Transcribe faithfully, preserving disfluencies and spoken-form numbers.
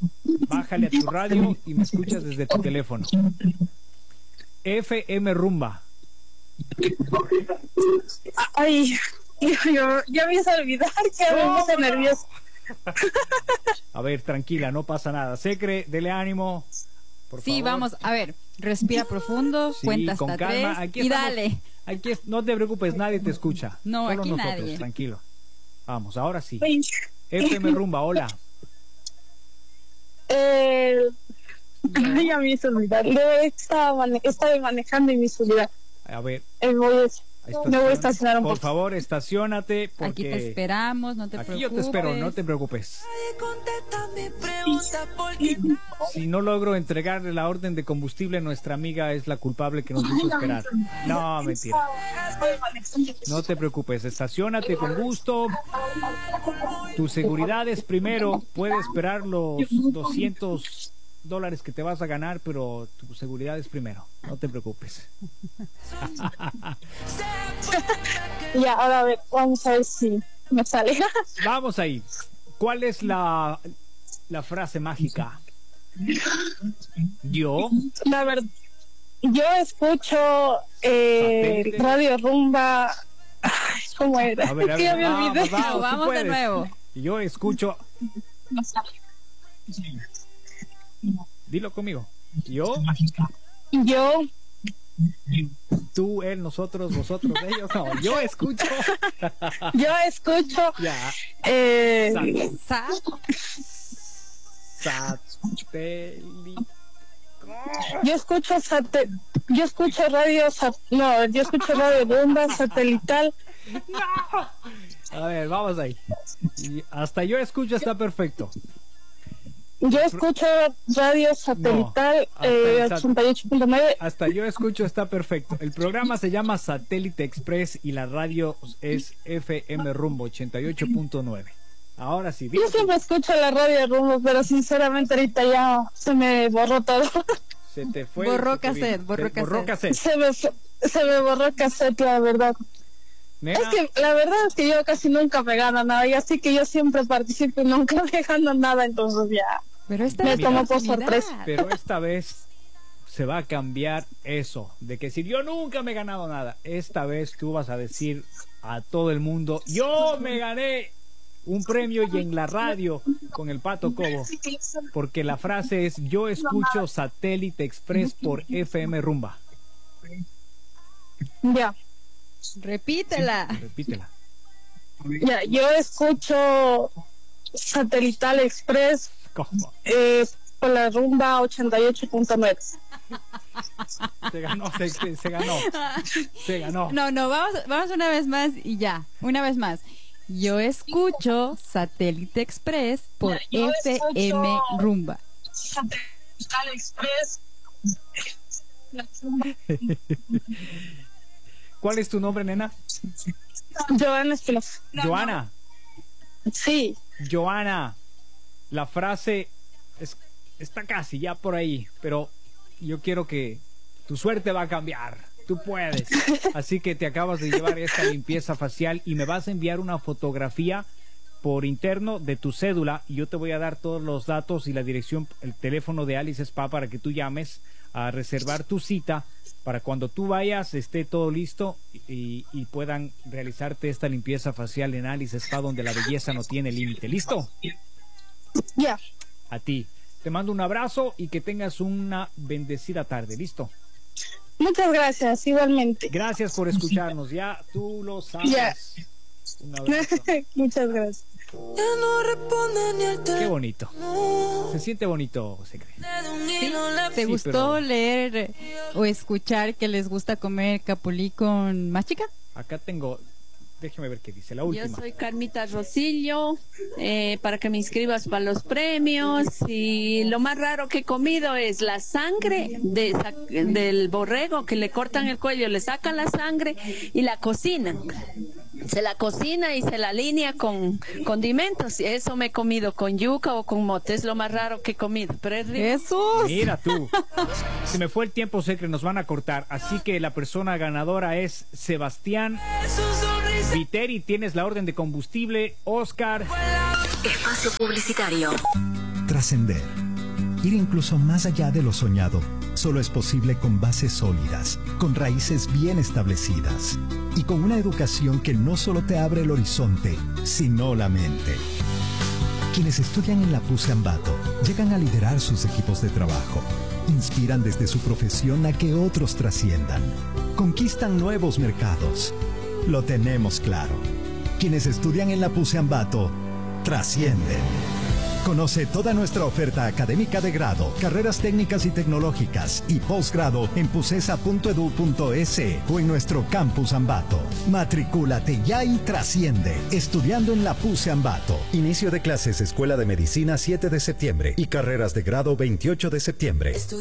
Bájale a tu radio y me escuchas desde tu teléfono. F M Rumba. Ay, yo, ya me hice olvidar que me puse nerviosa. A ver, tranquila, no pasa nada. Secre, dele ánimo. Por sí, favor. vamos, a ver, respira profundo, Sí, cuenta con hasta calma. tres Aquí y estamos. dale. Aquí es- no te preocupes, nadie te escucha. No, Solo aquí nosotros, nadie. tranquilo. Vamos, ahora sí. Ay, F M Rumba, hola. Eh, ay, ya me hice olvidar. Yo estaba, mane estaba manejando y me hice olvidar. A ver, Eh, voy a- me voy a estacionar un por poco. favor, estacionate porque Aquí te esperamos, no te aquí preocupes. yo te espero, no te preocupes. Si no logro entregarle la orden de combustible, nuestra amiga es la culpable que nos hizo esperar. No, mentira. No te preocupes, estacionate con gusto. Tu seguridad es primero. Puedes esperar los doscientos dólares que te vas a ganar, pero tu seguridad es primero. No te preocupes. Ya, ahora a ver, vamos a ver si me sale. Vamos ahí. ¿Cuál es la, la frase mágica? Yo. La verdad, yo escucho eh, Satélite. Radio Rumba. Ay, ¿cómo era? A ver, a Que ya ver, me vamos, olvidé. vamos, tú Vamos de puedes. nuevo. Yo escucho. No sale. Dilo conmigo. Yo, Yo, tú, él, nosotros, vosotros, ellos. No, yo escucho. yo escucho Ya. eh, Sa- Satélite. yo escucho sate, yo escucho radio sat, no, yo escucho Radio Rumba satelital. A ver, vamos ahí. Y hasta yo escucho está perfecto. Yo escucho radio satelital hasta eh, el sat- ochenta y ocho punto nueve. Hasta yo escucho está perfecto. El programa se llama Satélite Express y la radio es F M Rumbo ochenta y ocho punto nueve. Ahora sí, dilo Yo tú. siempre escucho la radio Rumba, pero sinceramente ahorita ya se me borró todo. Se te fue. Borró se te cassette, vino. borró Te- borró cassette. cassette. Se me, fue- se me borró el cassette, la verdad. Nena, Es que la verdad es que yo casi nunca me gano nada, y así que yo siempre participo y nunca me gano nada, entonces ya. Pero esta Me es la tomó por oportunidad. sorpresa. pero esta vez se va a cambiar eso, de que si yo nunca me he ganado nada, esta vez tú vas a decir a todo el mundo, yo me gané un premio y en la radio con el Pato Cobo, porque la frase es yo escucho Satélite Express por F M Rumba. Ya, Repítela. Repítela. ya, yo escucho Satelital Express ¿Cómo? eh, por la Rumba ochenta y ocho punto nueve. Se ganó, se, se- se ganó, se ganó. No, no, vamos, vamos una vez más y ya. Una vez más. Yo escucho Satélite Express por Ya, yo F M escucho- Rumba. Satelital Express. La Rumba. ¿Cuál es tu nombre, nena? Joana Espinosa. Joana. Sí, Joana, la frase es, está casi ya por ahí, pero yo quiero que tu suerte va a cambiar. Tú puedes. Así que te acabas de llevar esta limpieza facial y me vas a enviar una fotografía por interno de tu cédula y yo te voy a dar todos los datos y la dirección, el teléfono de Alice Spa para que tú llames a reservar tu cita para cuando tú vayas esté todo listo y, y puedan realizarte esta limpieza facial en Alice Spa donde la belleza no tiene límite. ¿Listo? ya. A ti. Te mando un abrazo y que tengas una bendecida tarde. ¿Listo? Muchas gracias, igualmente. Gracias por escucharnos. Ya tú lo sabes. Ya. Un abrazo. Muchas gracias. Ya no responde ni el Qué teléfono. bonito. Se siente bonito, se cree. ¿Te Sí, gustó pero- leer eh, o escuchar que les gusta comer capulí con más chica? Acá tengo, déjeme ver qué dice, la Yo última. soy Carmita Rosillo, eh, para que me inscribas para los premios. Y lo más raro que he comido es la sangre de sa- del borrego, que le cortan el cuello, le sacan la sangre y la cocinan. Se la cocina y se la alinea con condimentos. Y eso me he comido con yuca o con mote. Es lo más raro que he comido. Pero es rico. Jesús. Mira tú. Se me fue el tiempo, sé que nos van a cortar. Así que la persona ganadora es Sebastián Su sonrisa Viteri. Tienes la orden de combustible. Oscar. Espacio publicitario. Trascender. Ir incluso más allá de lo soñado solo es posible con bases sólidas, con raíces bien establecidas y con una educación que no solo te abre el horizonte, sino la mente. Quienes estudian en la P U C Ambato llegan a liderar sus equipos de trabajo, inspiran desde su profesión a que otros trasciendan, conquistan nuevos mercados. Lo tenemos claro. Quienes estudian en la P U C Ambato trascienden. Conoce toda nuestra oferta académica de grado, carreras técnicas y tecnológicas y posgrado en pusesa punto edu punto es o en nuestro campus Ambato. Matricúlate ya y trasciende, estudiando en la P U C Ambato. Inicio de clases Escuela de Medicina siete de septiembre y carreras de grado veintiocho de septiembre.